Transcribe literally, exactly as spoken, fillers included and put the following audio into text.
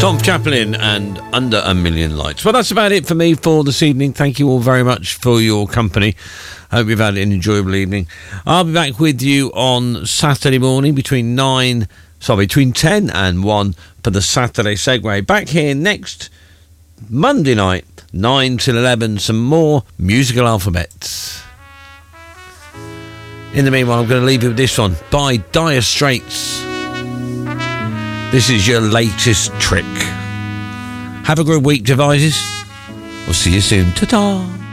Tom Chaplin and Under a Million Lights. Well, that's about it for me for this evening. Thank you all very much for your company. I hope you've had an enjoyable evening. I'll be back with you on Saturday morning between nine, sorry, between ten and one for the Saturday Segway. Back here next Monday night, nine till eleven, some more musical alphabets. In the meanwhile, I'm going to leave you with this one by Dire Straits. This is your latest trick. Have a good week, devices. We'll see you soon. Ta-ta.